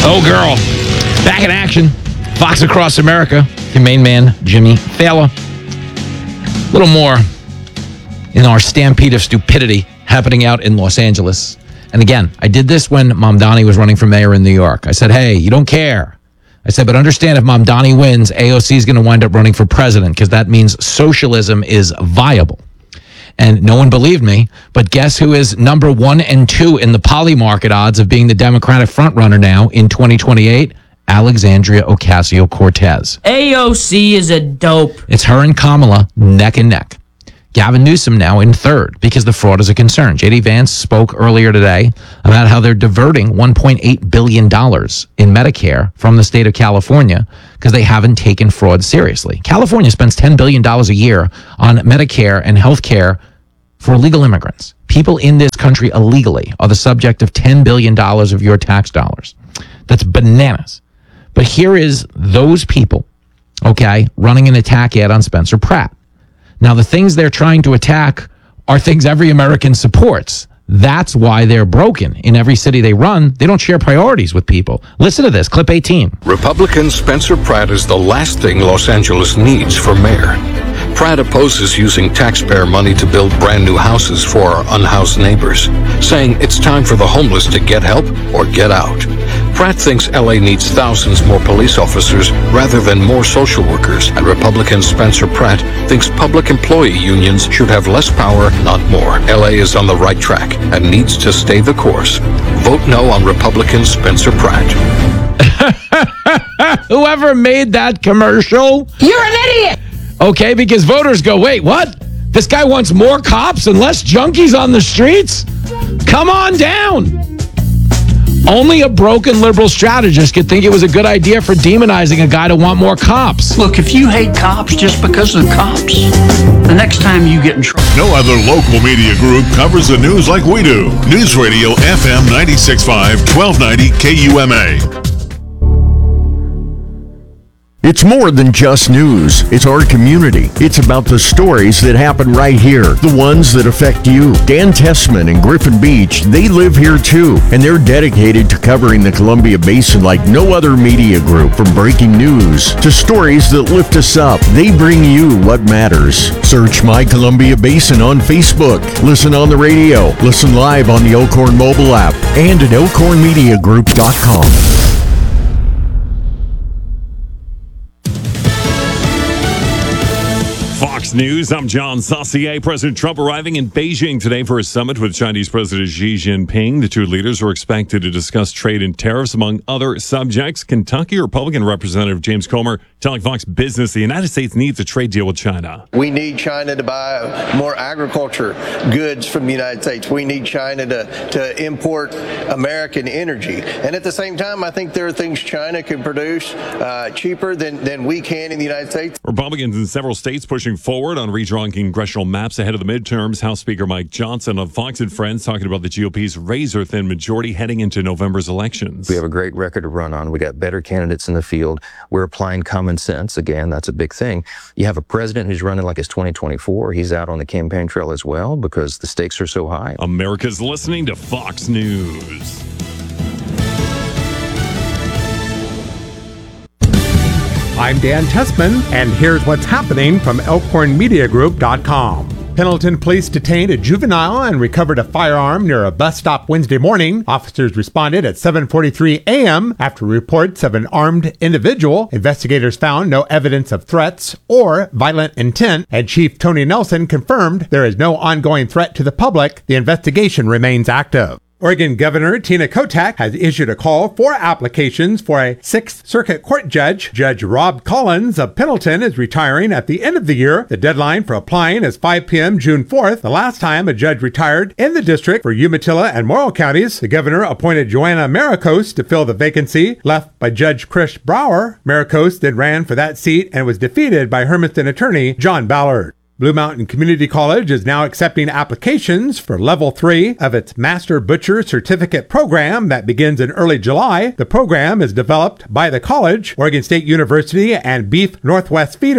Oh, girl. Back in action. Fox Across America. Your main man, Jimmy Thaler. A little more in our stampede of stupidity happening out in Los Angeles. And again, I did this when Mamdani was running for mayor in New York. I said, hey, you don't care. I said, but understand if Mamdani wins, AOC is going to wind up running for president because that means socialism is viable. And no one believed me, but guess who is number 1 and 2 in the poly market odds of being the Democratic frontrunner now in 2028? Alexandria Ocasio-Cortez. AOC is a dope. It's her and Kamala neck and neck. Gavin Newsom now in third because the fraud is a concern. J.D. Vance spoke earlier today about how they're diverting $1.8 billion in Medicare from the state of California because they haven't taken fraud seriously. California spends $10 billion a year on Medicare and health care for illegal immigrants. People in this country illegally are the subject of $10 billion of your tax dollars. That's bananas. But here is those people, okay, running an attack ad on Spencer Pratt. Now, the things they're trying to attack are things every American supports. That's why they're broken. In every city they run, they don't share priorities with people. Listen to this, clip 18. Republican Spencer Pratt is the last thing Los Angeles needs for mayor. Pratt opposes using taxpayer money to build brand new houses for our unhoused neighbors, saying it's time for the homeless to get help or get out. Pratt thinks LA needs thousands more police officers rather than more social workers, and Republican Spencer Pratt thinks public employee unions should have less power, not more. LA is on the right track and needs to stay the course. Vote no on Republican Spencer Pratt. Whoever made that commercial, You're an idiot! Okay, because voters go, wait, what? This guy wants more cops and less junkies on the streets? Come on down. Only a broken liberal strategist could think it was a good idea for demonizing a guy to want more cops. Look, if you hate cops just because of cops, the next time you get in trouble. No other local media group covers the news like we do. News Radio FM 96.5, 1290 KUMA. It's more than just news. It's our community. It's about the stories that happen right here, the ones that affect you. Dan Tessman and Griffin Beach, they live here too, and they're dedicated to covering the Columbia Basin like no other media group. From breaking news to stories that lift us up, they bring you what matters. Search My Columbia Basin on Facebook. Listen on the radio. Listen live on the Elkhorn mobile app and at elkhornmediagroup.com. Fox News, I'm John Saucier. President Trump arriving in Beijing today for a summit with Chinese President Xi Jinping. The two leaders are expected to discuss trade and tariffs, among other subjects. Kentucky Republican Representative James Comer telling Fox Business the United States needs a trade deal with China. We need China to buy more agriculture goods from the United States. We need China to import American energy. And at the same time, I think there are things China can produce cheaper than we can in the United States. Republicans in several states pushing forward on redrawing congressional maps ahead of the midterms. House Speaker Mike Johnson of Fox and Friends talking about the GOP's razor-thin majority heading into November's elections. We have a great record to run on. We got better candidates in the field. We're applying common sense. Again, that's a big thing. You have a president who's running like it's 2024. He's out on the campaign trail as well because the stakes are so high. America's listening to Fox News. I'm Dan Tessman, and here's what's happening from ElkhornMediaGroup.com. Pendleton police detained a juvenile and recovered a firearm near a bus stop Wednesday morning. Officers responded at 7:43 a.m. after reports of an armed individual. Investigators found no evidence of threats or violent intent, and Chief Tony Nelson confirmed there is no ongoing threat to the public. The investigation remains active. Oregon Governor Tina Kotek has issued a call for applications for a 6th Circuit Court judge. Judge Rob Collins of Pendleton is retiring at the end of the year. The deadline for applying is 5 p.m. June 4th, the last time a judge retired in the district for Umatilla and Morrill counties. The governor appointed Joanna Maricos to fill the vacancy left by Judge Chris Brower. Maricos then ran for that seat and was defeated by Hermiston attorney John Ballard. Blue Mountain Community College is now accepting applications for Level 3 of its Master Butcher Certificate program that begins in early July. The program is developed by the college, Oregon State University, and Beef Northwest Feeders.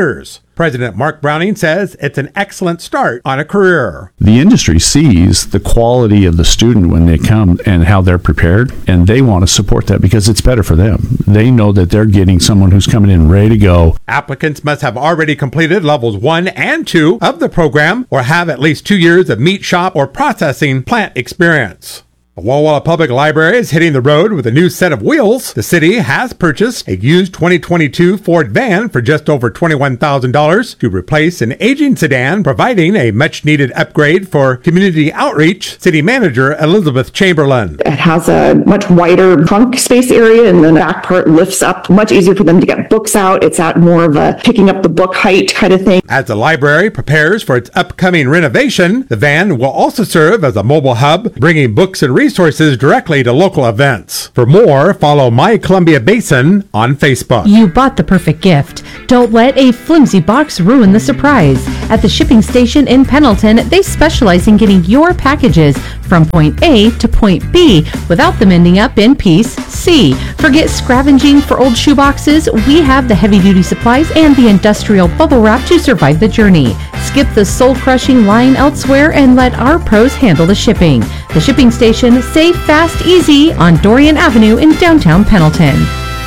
President Mark Browning says it's an excellent start on a career. The industry sees the quality of the student when they come and how they're prepared, and they want to support that because it's better for them. They know that they're getting someone who's coming in ready to go. Applicants must have already completed levels 1 and 2 of the program or have at least 2 years of meat shop or processing plant experience. The Walla Walla Public Library is hitting the road with a new set of wheels. The city has purchased a used 2022 Ford van for just over $21,000 to replace an aging sedan, providing a much-needed upgrade for community outreach. City Manager Elizabeth Chamberlain. It has a much wider trunk space area, and then the back part lifts up. Much easier for them to get books out. It's at more of a picking up the book height kind of thing. As the library prepares for its upcoming renovation, the van will also serve as a mobile hub, bringing books and resources directly to local events. For more, follow My Columbia Basin on Facebook. You bought the perfect gift. Don't let a flimsy box ruin the surprise. At the shipping station in Pendleton, they specialize in getting your packages from point A to point B without them ending up in piece C. Forget scavenging for old shoeboxes. We have the heavy-duty supplies and the industrial bubble wrap to survive the journey. Skip the soul-crushing line elsewhere and let our pros handle the shipping. The shipping station, safe, fast, easy on Dorian Avenue in downtown Pendleton.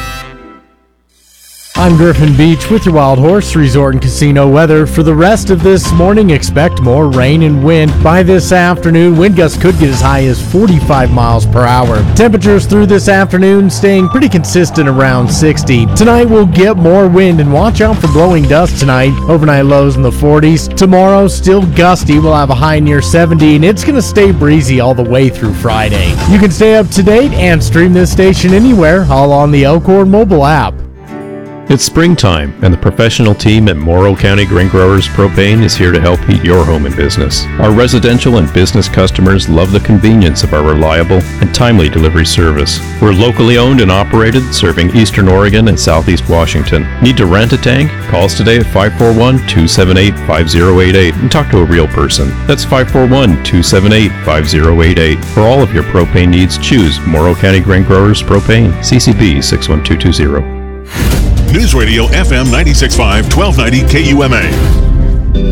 I'm Griffin Beach with your Wild Horse Resort and Casino weather. For the rest of this morning, expect more rain and wind. By this afternoon, wind gusts could get as high as 45 miles per hour. Temperatures through this afternoon staying pretty consistent around 60. Tonight we'll get more wind and watch out for blowing dust tonight. Overnight lows in the 40s. Tomorrow, still gusty. We'll have a high near 70, and it's going to stay breezy all the way through Friday. You can stay up to date and stream this station anywhere, all on the Elkhorn mobile app. It's springtime, and the professional team at Morrow County Grain Growers Propane is here to help heat your home and business. Our residential and business customers love the convenience of our reliable and timely delivery service. We're locally owned and operated, serving Eastern Oregon and Southeast Washington. Need to rent a tank? Call us today at 541-278-5088 and talk to a real person. That's 541-278-5088. For all of your propane needs, choose Morrow County Grain Growers Propane, CCB 61220. News Radio FM 96.5, 1290 KUMA.